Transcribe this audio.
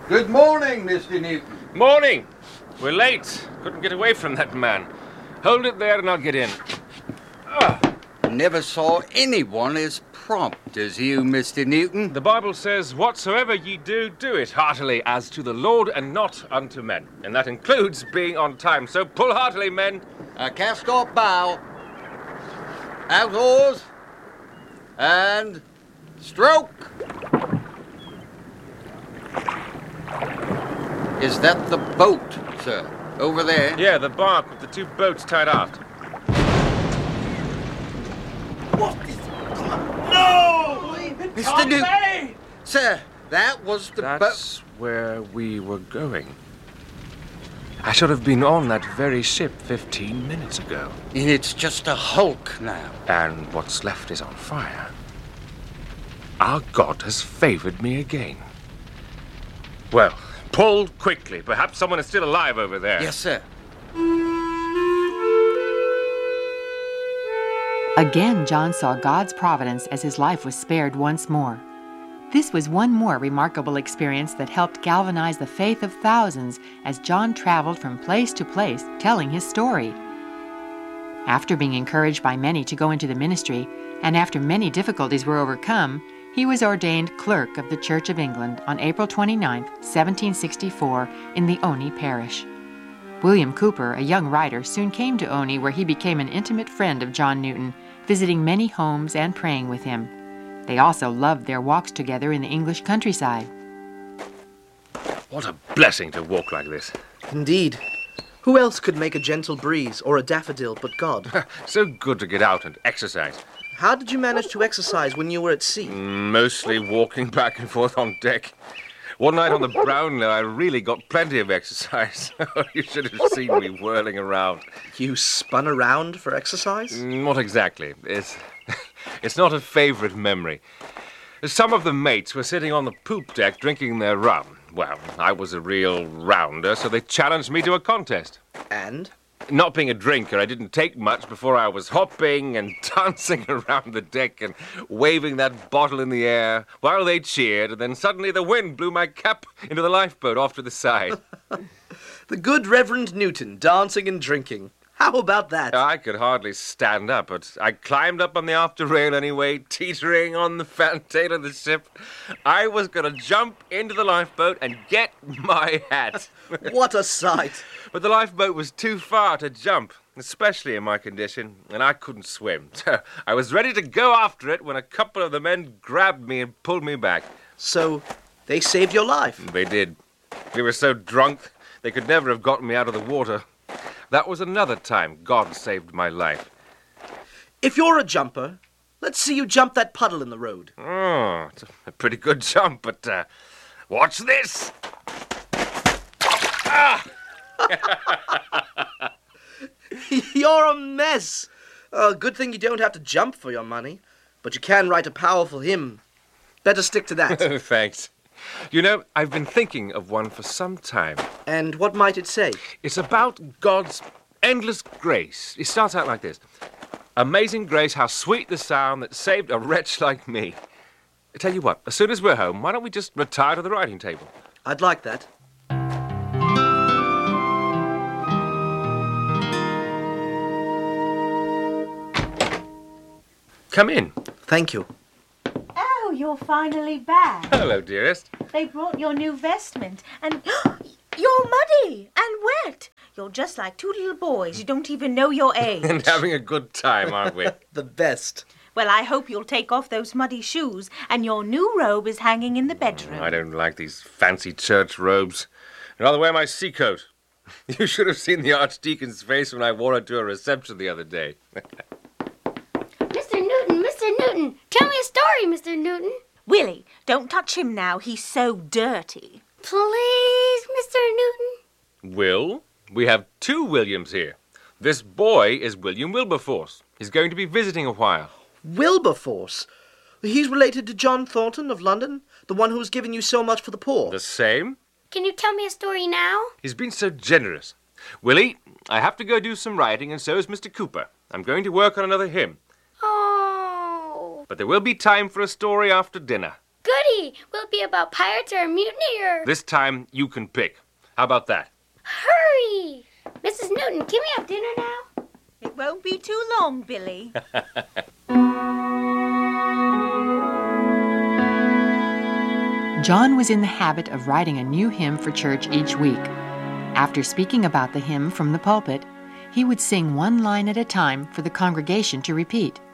Good morning, Mr. Newton. Morning. We're late. Couldn't get away from that man. Hold it there and I'll get in. Never saw anyone as prompt as you, Mr. Newton. The Bible says, whatsoever ye do, do it heartily as to the Lord and not unto men. And that includes being on time. So pull heartily, men. A cast-off bow. Out oars. And stroke. Is that the boat, sir? Over there? Yeah, the bark with the two boats tied aft. What is... No! Mr. Newton! Sir, that was the boat. That's where we were going. I should have been on that very ship 15 minutes ago. And it's just a hulk now. And what's left is on fire. Our God has favored me again. Well, pull quickly. Perhaps someone is still alive over there. Yes, sir. Again, John saw God's providence as his life was spared once more. This was one more remarkable experience that helped galvanize the faith of thousands as John traveled from place to place telling his story. After being encouraged by many to go into the ministry, and after many difficulties were overcome, he was ordained clerk of the Church of England on April 29, 1764, in the Oney parish. William Cooper, a young writer, soon came to Oney, where he became an intimate friend of John Newton, visiting many homes and praying with him. They also loved their walks together in the English countryside. What a blessing to walk like this. Indeed. Who else could make a gentle breeze or a daffodil but God? So good to get out and exercise. How did you manage to exercise when you were at sea? Mostly walking back and forth on deck. One night on the Brownlow, I really got plenty of exercise. You should have seen me whirling around. You spun around for exercise? Not exactly. It's not a favourite memory. Some of the mates were sitting on the poop deck drinking their rum. Well, I was a real rounder, so they challenged me to a contest. And? Not being a drinker, I didn't take much before I was hopping and dancing around the deck and waving that bottle in the air while they cheered, and then suddenly the wind blew my cap into the lifeboat off to the side. The good Reverend Newton dancing and drinking. How about that? I could hardly stand up, but I climbed up on the after rail anyway, teetering on the fantail of the ship. I was going to jump into the lifeboat and get my hat. What a sight. But the lifeboat was too far to jump, especially in my condition, and I couldn't swim. I was ready to go after it when a couple of the men grabbed me and pulled me back. So, they saved your life? They did. We were so drunk, they could never have gotten me out of the water. That was another time God saved my life. If you're a jumper, let's see you jump that puddle in the road. Oh, it's a pretty good jump, but watch this. Ah! You're a mess. Good thing you don't have to jump for your money, but you can write a powerful hymn. Better stick to that. Thanks. You know, I've been thinking of one for some time. And what might it say? It's about God's endless grace. It starts out like this. Amazing grace, how sweet the sound that saved a wretch like me. I tell you what, as soon as we're home, why don't we just retire to the writing table? I'd like that. Come in. Thank you. Oh, you're finally back. Hello, dearest. They brought your new vestment, and you're muddy and wet. You're just like two little boys. You don't even know your age. And having a good time, aren't we? The best. Well, I hope you'll take off those muddy shoes, and your new robe is hanging in the bedroom. I don't like these fancy church robes. I'd rather wear my sea coat. You should have seen the Archdeacon's face when I wore it to a reception the other day. Mr. Newton, tell me a story, Mr. Newton. Willie, don't touch him now. He's so dirty. Please, Mr. Newton. Will, we have two Williams here. This boy is William Wilberforce. He's going to be visiting a while. Wilberforce? He's related to John Thornton of London, the one who's given you so much for the poor. The same? Can you tell me a story now? He's been so generous. Willie, I have to go do some writing, and so is Mr. Cooper. I'm going to work on another hymn. Oh. But there will be time for a story after dinner. Goody! Will it be about pirates or a mutiny or... This time you can pick. How about that? Hurry! Mrs. Newton, can we have dinner now? It won't be too long, Billy. John was in the habit of writing a new hymn for church each week. After speaking about the hymn from the pulpit, he would sing one line at a time for the congregation to repeat.